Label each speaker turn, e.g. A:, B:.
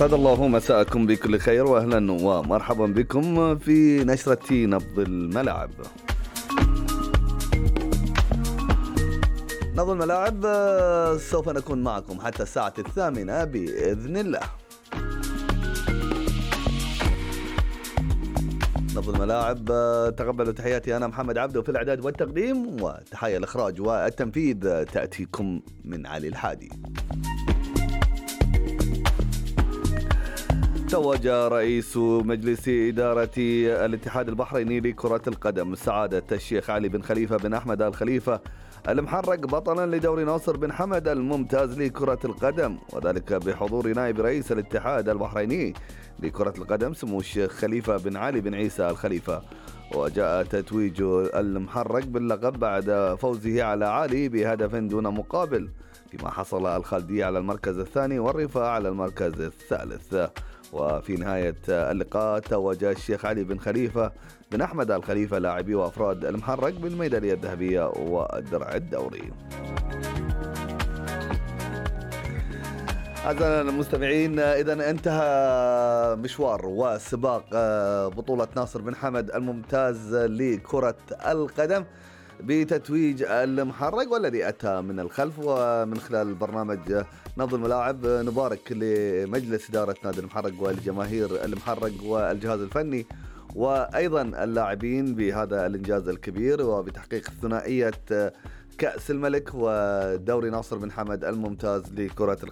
A: أسعد الله مساءكم بكل خير وأهلا ومرحبا بكم في نشرة نبض الملاعب. نبض الملاعب سوف نكون معكم حتى الساعة 8 بإذن الله. نبض الملاعب تقبلوا تحياتي، أنا محمد عبده في الإعداد والتقديم، وتحية الإخراج والتنفيذ تأتيكم من علي الحادي. توج رئيس مجلس إدارة الاتحاد البحريني لكرة القدم سعادة الشيخ علي بن خليفة بن أحمد آل خليفة المحرق بطلا لدوري ناصر بن حمد الممتاز لكرة القدم، وذلك بحضور نائب رئيس الاتحاد البحريني لكرة القدم سمو الشيخ خليفة بن علي بن عيسى الخليفة. وجاء تتويج المحرق باللقب بعد فوزه على علي بهدف دون مقابل، فيما حصل الخالدية على المركز الثاني والرفاع على المركز الثالث. وفي نهاية اللقاء توج الشيخ علي بن خليفة بن أحمد آل خليفة لاعبي وأفراد المحرق بالميدالية الذهبية والدرع الدوري. أعزائنا المستمعين، إذا انتهى مشوار وسباق بطولة ناصر بن حمد الممتاز لكرة القدم بتتويج المحرق، والذي أتى من الخلف. ومن خلال برنامج نبض الملاعب نبارك لمجلس إدارة نادي المحرق ولجماهير المحرق والجهاز الفني وأيضا اللاعبين بهذا الإنجاز الكبير وبتحقيق ثنائية كأس الملك ودوري ناصر بن حمد الممتاز لكرة القدم.